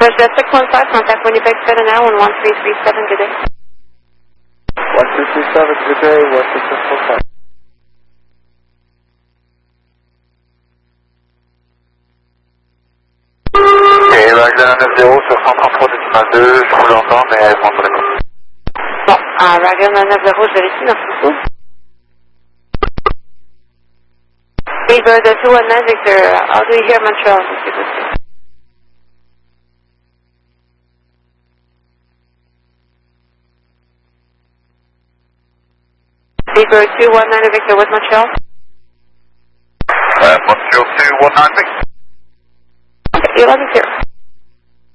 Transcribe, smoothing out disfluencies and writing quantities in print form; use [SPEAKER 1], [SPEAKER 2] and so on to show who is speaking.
[SPEAKER 1] Roger 615, contact Winnipeg 7 now on 1337, good day.
[SPEAKER 2] 1337, good day, 16615.
[SPEAKER 3] Et Raglan 90 sur 133 décimal 2, je vous l'entends, mais vous m'entendez pas.
[SPEAKER 1] Bon, Raglan 90, je vérifie, merci beaucoup. Beaver 219 Victor, how do you hear Montreal, s'il vous plaît? Beaver 219 Victor with Montreal.
[SPEAKER 3] Montreal 219 Victor.
[SPEAKER 1] Okay, 11 here.